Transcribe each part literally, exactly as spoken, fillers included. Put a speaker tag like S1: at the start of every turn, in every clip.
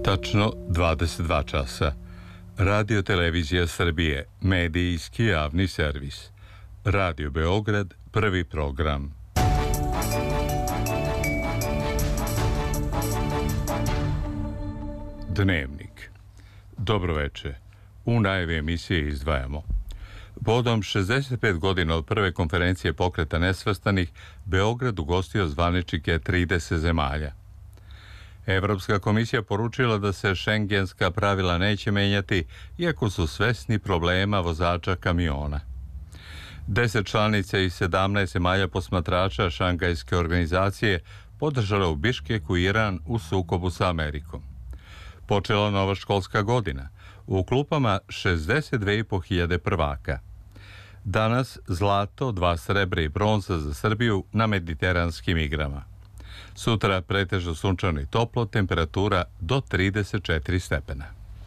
S1: Tačno dvadeset dva časa. Radio Televizija Srbije, medijski javni servis. Radio Beograd, prvi program. Dnevnik. Dobroveče. U najavi emisije izdvajamo. Povodom šezdeset pet godina od prve konferencije Pokreta nesvrstanih, Beograd ugostio zvaničnike trideset zemalja. Evropska komisija poručila da se šengenska pravila neće menjati, iako su svesni problema vozača kamiona. Deset članica i sedamnaest zemalja posmatrača Šangajske organizacije podržala u Biškeku Iran u sukobu sa Amerikom. Počela nova školska godina. U klupama šezdeset dve i po hiljade prvaka. Danas zlato, dva srebra i bronza za Srbiju na mediteranskim igrama. Sutra pretežno sunčano i toplo, temperatura do trideset četiri stepena.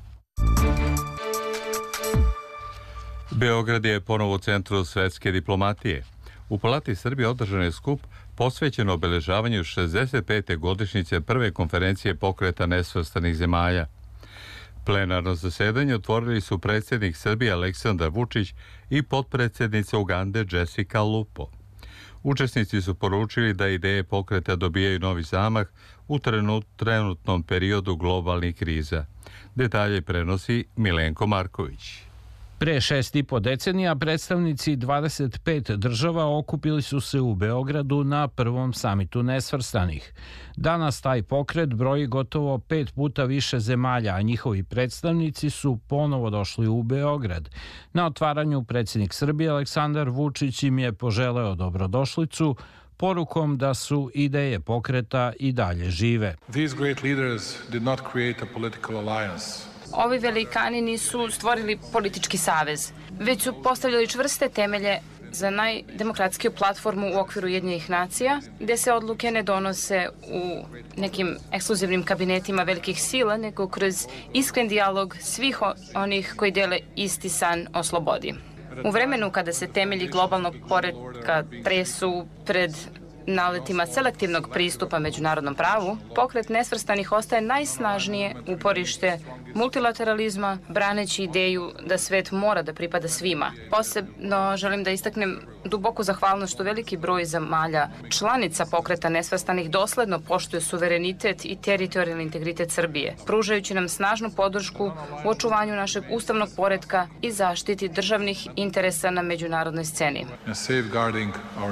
S1: Beograd je ponovo u centru svetske diplomatije. U Palati Srbije održan je skup posvećen obeležavanju šezdeset pete godišnjice prve konferencije Pokreta nesvrstanih zemalja. Plenarno zasedanje otvorili su predsjednik Srbije Aleksandar Vučić i potpredsjednica Ugande Jessica Lupo. Učesnici su poručili da ideje pokreta dobijaju novi zamah u trenutnom periodu globalnih kriza. Detalje prenosi Milenko Marković.
S2: Pre šest i po decenija predstavnici dvadeset pet država okupili su se u Beogradu na prvom samitu nesvrstanih. Danas taj pokret broji gotovo pet puta više zemalja, a njihovi predstavnici su ponovo došli u Beograd. Na otvaranju predsjednik Srbije Aleksandar Vučić im je poželeo dobrodošlicu, porukom da su ideje pokreta i dalje žive.
S3: These great leaders did not create a political alliance.
S4: Ovi velikani nisu stvorili politički savez, već su postavljali čvrste temelje za najdemokratskiju platformu u okviru Ujedinjenih nacija, gde se odluke ne donose u nekim ekskluzivnim kabinetima velikih sila, nego kroz iskren dijalog svih onih koji dele isti san o slobodi. U vremenu kada se temelji globalnog poretka tresu pred naletima selektivnog pristupa međunarodnom pravu, pokret nesvrstanih ostaje najsnažnije uporište multilateralizma, braneći ideju da svet mora da pripada svima. Posebno želim da istaknem duboku zahvalnost što veliki broj zemalja članica pokreta nesvrstanih dosledno poštuje suverenitet i teritorijalni integritet Srbije, pružajući nam snažnu podršku u očuvanju našeg ustavnog poretka i zaštiti državnih interesa na međunarodnoj sceni.